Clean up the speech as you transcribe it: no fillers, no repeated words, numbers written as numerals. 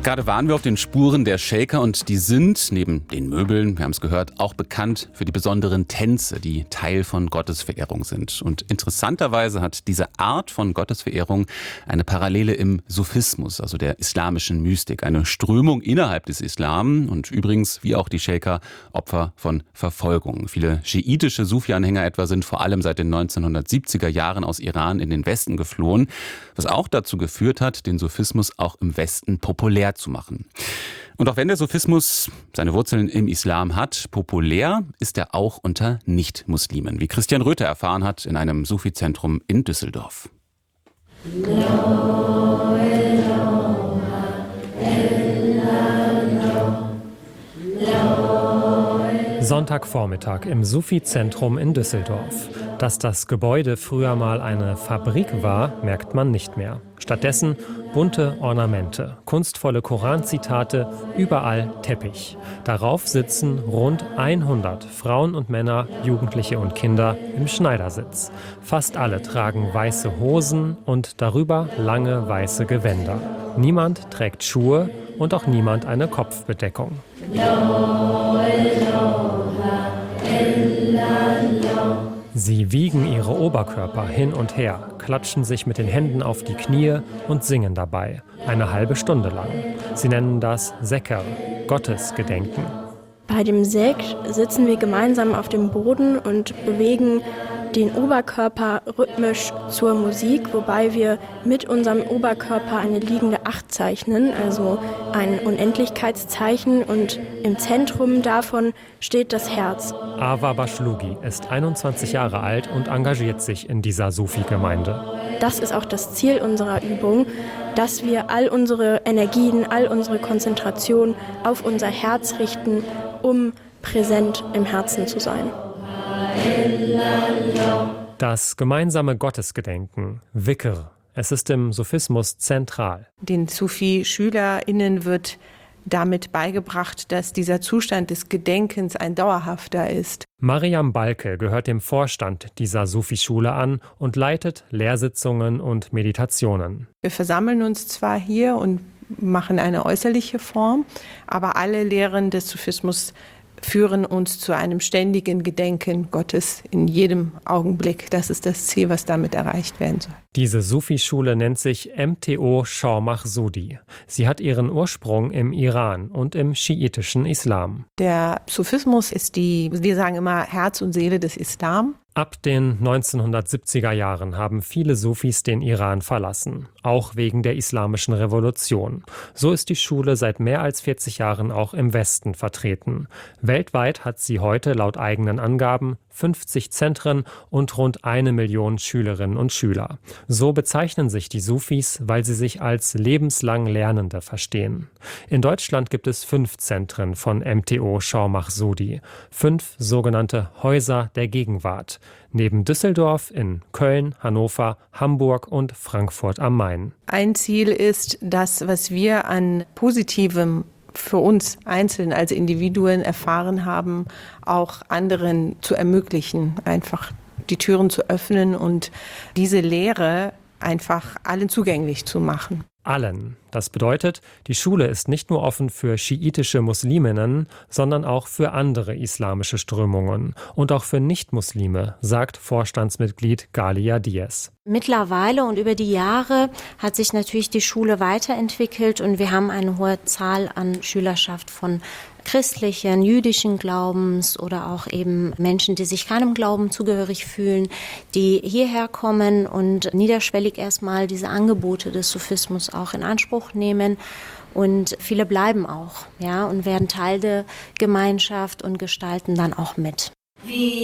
Gerade waren wir auf den Spuren der Shaker und die sind, neben den Möbeln, wir haben es gehört, auch bekannt für die besonderen Tänze, die Teil von Gottesverehrung sind. Und interessanterweise hat diese Art von Gottesverehrung eine Parallele im Sufismus, also der islamischen Mystik, eine Strömung innerhalb des Islam und übrigens, wie auch die Shaker, Opfer von Verfolgung. Viele schiitische Sufi-Anhänger etwa sind vor allem seit den 1970er Jahren aus Iran in den Westen geflohen, was auch dazu geführt hat, den Sufismus auch im Westen populär zu machen. Und auch wenn der Sufismus seine Wurzeln im Islam hat, populär ist er auch unter Nicht-Muslimen, wie Christian Röther erfahren hat in einem Sufi-Zentrum in Düsseldorf. Sonntagvormittag im Sufi-Zentrum in Düsseldorf. Dass das Gebäude früher mal eine Fabrik war, merkt man nicht mehr. Stattdessen bunte Ornamente, kunstvolle Koranzitate, überall Teppich. Darauf sitzen rund 100 Frauen und Männer, Jugendliche und Kinder im Schneidersitz. Fast alle tragen weiße Hosen und darüber lange weiße Gewänder. Niemand trägt Schuhe und auch niemand eine Kopfbedeckung. Sie wiegen ihre Oberkörper hin und her, klatschen sich mit den Händen auf die Knie und singen dabei, eine halbe Stunde lang. Sie nennen das Sekr, Gottesgedenken. Bei dem Sekr sitzen wir gemeinsam auf dem Boden und bewegen den Oberkörper rhythmisch zur Musik, wobei wir mit unserem Oberkörper eine liegende Acht zeichnen, also ein Unendlichkeitszeichen, und im Zentrum davon steht das Herz. Ava Bashlugi ist 21 Jahre alt und engagiert sich in dieser Sufi-Gemeinde. Das ist auch das Ziel unserer Übung, dass wir all unsere Energien, all unsere Konzentration auf unser Herz richten, um präsent im Herzen zu sein. Das gemeinsame Gottesgedenken, Wikr, es ist im Sufismus zentral. Den Sufi-SchülerInnen wird damit beigebracht, dass dieser Zustand des Gedenkens ein dauerhafter ist. Mariam Balke gehört dem Vorstand dieser Sufi-Schule an und leitet Lehrsitzungen und Meditationen. Wir versammeln uns zwar hier und machen eine äußerliche Form, aber alle Lehren des Sufismus führen uns zu einem ständigen Gedenken Gottes in jedem Augenblick. Das ist das Ziel, was damit erreicht werden soll. Diese Sufi-Schule nennt sich MTO Shah Mahsudi. Sie hat ihren Ursprung im Iran und im schiitischen Islam. Der Sufismus ist wir sagen immer, Herz und Seele des Islam. Ab den 1970er Jahren haben viele Sufis den Iran verlassen, auch wegen der islamischen Revolution. So ist die Schule seit mehr als 40 Jahren auch im Westen vertreten. Weltweit hat sie heute laut eigenen Angaben 50 Zentren und rund 1 Million Schülerinnen und Schüler. So bezeichnen sich die Sufis, weil sie sich als lebenslang Lernende verstehen. In Deutschland gibt es 5 Zentren von MTO Shah Mahsudi, 5 sogenannte Häuser der Gegenwart, neben Düsseldorf in Köln, Hannover, Hamburg und Frankfurt am Main. Ein Ziel ist, das, was wir an Positivem für uns einzeln als Individuen erfahren haben, auch anderen zu ermöglichen, einfach die Türen zu öffnen und diese Lehre einfach allen zugänglich zu machen. Allen. Das bedeutet, die Schule ist nicht nur offen für schiitische Musliminnen, sondern auch für andere islamische Strömungen und auch für Nicht-Muslime, sagt Vorstandsmitglied Galia Diaz. Mittlerweile und über die Jahre hat sich natürlich die Schule weiterentwickelt und wir haben eine hohe Zahl an Schülerschaft von christlichen, jüdischen Glaubens oder auch eben Menschen, die sich keinem Glauben zugehörig fühlen, die hierher kommen und niederschwellig erstmal diese Angebote des Sufismus auch in Anspruch nehmen. Und viele bleiben auch, ja, und werden Teil der Gemeinschaft und gestalten dann auch mit.